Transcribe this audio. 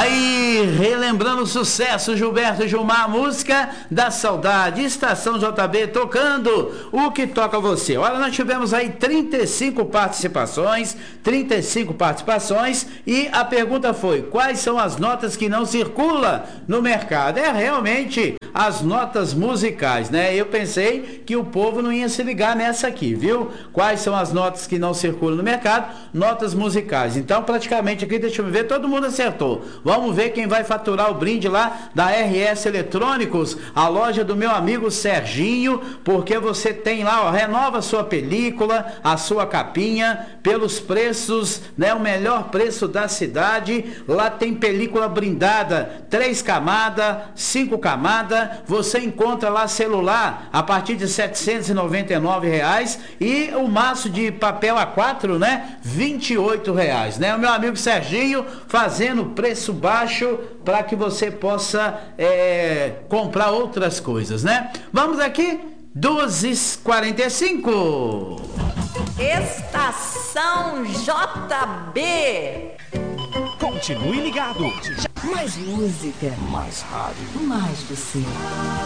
Aí, relembrando o sucesso, Gilberto Gilmar, música da saudade, Estação JB tocando o que toca você. Olha, nós tivemos aí 35 participações e a pergunta foi: quais são as notas que não circulam no mercado? É realmente as notas musicais, né? Eu pensei que o povo não ia se ligar nessa aqui, viu? Quais são as notas que não circulam no mercado? Notas musicais. Então, praticamente aqui, deixa eu ver, todo mundo acertou. Vamos ver quem vai faturar o brinde lá da RS Eletrônicos, a loja do meu amigo Serginho, porque você tem lá, ó, renova a sua película, a sua capinha, pelos preços, né? O melhor preço da cidade. Lá tem película brindada, 3 camadas, 5 camadas. Você encontra lá celular a partir de R$ 799 e o maço de papel A4, né? R$ 28, né? O meu amigo Serginho fazendo preço baixo para que você possa comprar outras coisas, né? Vamos aqui, 2h45. Estação JB. Continue ligado. Mais música, Mais rádio. mais você.